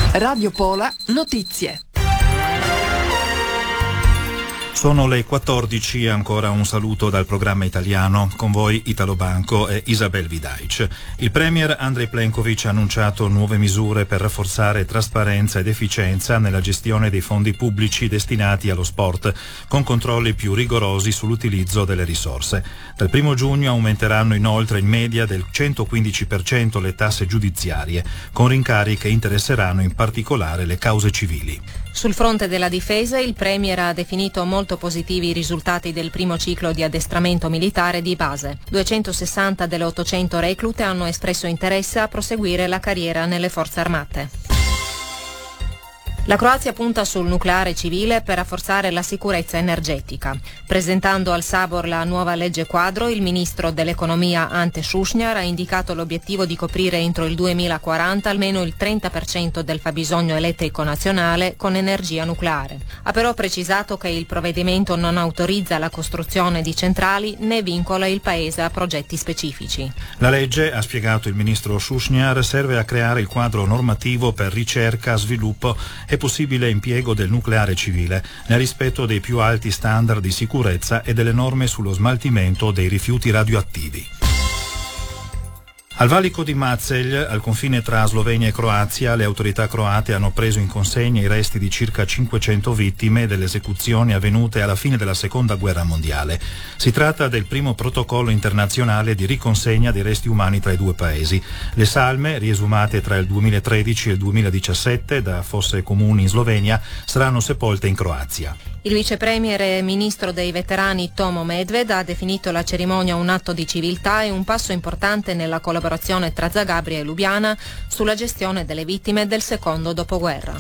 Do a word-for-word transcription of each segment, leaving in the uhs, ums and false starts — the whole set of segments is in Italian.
Radio Pola Notizie. Sono le quattordici, ancora un saluto dal programma italiano, con voi Italo Banco e Isabel Vidaic. Il premier Andrej Plenković ha annunciato nuove misure per rafforzare trasparenza ed efficienza nella gestione dei fondi pubblici destinati allo sport, con controlli più rigorosi sull'utilizzo delle risorse. Dal primo giugno aumenteranno inoltre in media del centoquindici per cento le tasse giudiziarie, con rincari che interesseranno in particolare le cause civili. Sul fronte della difesa, il premier ha definito molto positivi i risultati del primo ciclo di addestramento militare di base. duecentosessanta delle ottocento reclute hanno espresso interesse a proseguire la carriera nelle forze armate. La Croazia punta sul nucleare civile per rafforzare la sicurezza energetica. Presentando al Sabor la nuova legge quadro, il ministro dell'economia Ante Šušnjar ha indicato l'obiettivo di coprire entro il duemilaquaranta almeno il trenta per cento del fabbisogno elettrico nazionale con energia nucleare. Ha però precisato che il provvedimento non autorizza la costruzione di centrali né vincola il paese a progetti specifici. La legge, ha spiegato il ministro Šušnjar, serve a creare il quadro normativo per ricerca, sviluppo e possibile impiego del nucleare civile, nel rispetto dei più alti standard di sicurezza e delle norme sullo smaltimento dei rifiuti radioattivi. Al valico di Macelj, al confine tra Slovenia e Croazia, le autorità croate hanno preso in consegna i resti di circa cinquecento vittime delle esecuzioni avvenute alla fine della Seconda Guerra Mondiale. Si tratta del primo protocollo internazionale di riconsegna dei resti umani tra i due paesi. Le salme, riesumate tra il duemilatredici e il duemiladiciassette da fosse comuni in Slovenia, saranno sepolte in Croazia. Il vice premier e ministro dei veterani Tomo Medved ha definito la cerimonia un atto di civiltà e un passo importante nella collaborazione tra Zagabria e Lubiana sulla gestione delle vittime del secondo dopoguerra.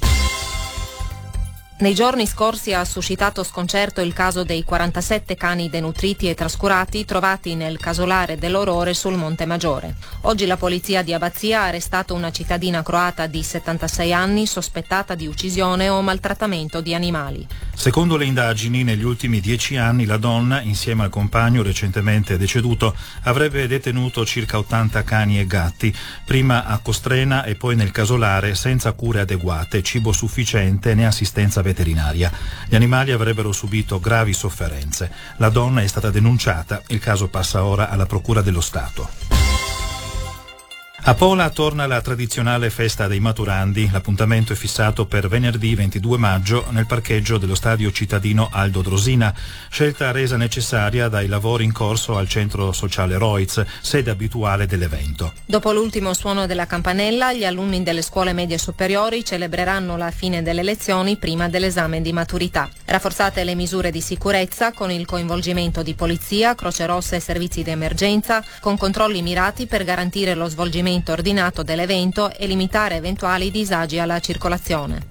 Nei giorni scorsi ha suscitato sconcerto il caso dei quarantasette cani denutriti e trascurati trovati nel casolare dell'Orore sul Monte Maggiore. Oggi la polizia di Abbazia ha arrestato una cittadina croata di settantasei anni sospettata di uccisione o maltrattamento di animali. Secondo le indagini, negli ultimi dieci anni la donna, insieme al compagno recentemente deceduto, avrebbe detenuto circa ottanta cani e gatti, prima a Costrena e poi nel casolare, senza cure adeguate, cibo sufficiente né assistenza veterinaria. Gli animali avrebbero subito gravi sofferenze. La donna è stata denunciata, il caso passa ora alla Procura dello Stato. A Pola torna la tradizionale festa dei maturandi. L'appuntamento è fissato per venerdì ventidue maggio nel parcheggio dello stadio cittadino Aldo Drosina, scelta resa necessaria dai lavori in corso al centro sociale Roiz, sede abituale dell'evento. Dopo l'ultimo suono della campanella, gli alunni delle scuole medie superiori celebreranno la fine delle lezioni prima dell'esame di maturità. Rafforzate le misure di sicurezza con il coinvolgimento di polizia, Croce Rossa e servizi di emergenza, con controlli mirati per garantire lo svolgimento ordinato dell'evento e limitare eventuali disagi alla circolazione.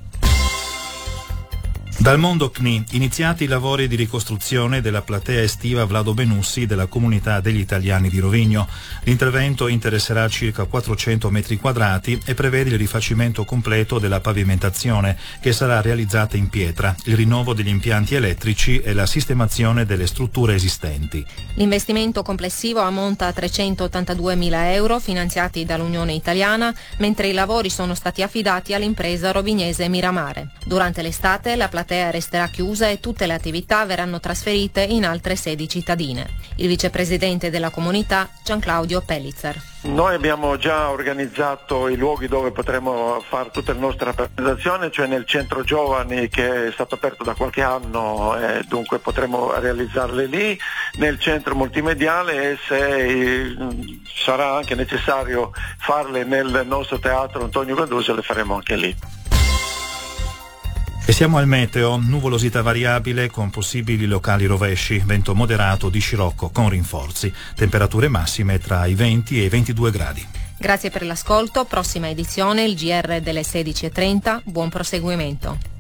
Dal mondo C N I, iniziati i lavori di ricostruzione della platea estiva Vlado Benussi della comunità degli italiani di Rovigno. L'intervento interesserà circa quattrocento metri quadrati e prevede il rifacimento completo della pavimentazione, che sarà realizzata in pietra, il rinnovo degli impianti elettrici e la sistemazione delle strutture esistenti. L'investimento complessivo ammonta a trecentottantaduemila euro finanziati dall'Unione Italiana, mentre i lavori sono stati affidati all'impresa rovignese Miramare. Durante l'estate la platea resterà chiusa e tutte le attività verranno trasferite in altre sedi cittadine. Il vicepresidente della comunità, Gianclaudio Pellitzer. Noi abbiamo già organizzato i luoghi dove potremo fare tutta la nostra rappresentazione, cioè nel centro giovani che è stato aperto da qualche anno e dunque potremo realizzarle lì, nel centro multimediale e se sarà anche necessario farle nel nostro teatro Antonio Gandusio le faremo anche lì. E siamo al meteo, nuvolosità variabile con possibili locali rovesci, vento moderato di scirocco con rinforzi, temperature massime tra i venti e i ventidue gradi. Grazie per l'ascolto, prossima edizione il G R delle sedici e trenta, buon proseguimento.